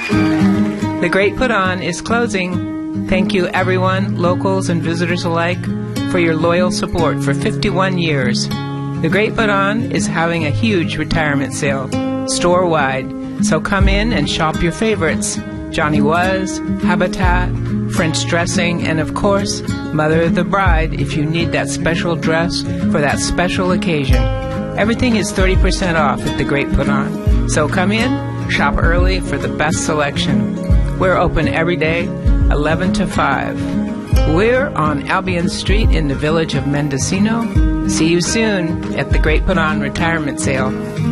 The Great Put On is closing. Thank you everyone, locals and visitors alike, for your loyal support for 51 years. The Great Put On is having a huge retirement sale, store-wide, so come in and shop your favorites. Johnny Was, Habitat, French dressing, and of course, Mother of the Bride if you need that special dress for that special occasion. Everything is 30% off at The Great Put On. So come in, shop early for the best selection. We're open every day, 11 to 5. We're on Albion Street in the village of Mendocino. See you soon at the Great Put On Retirement Sale.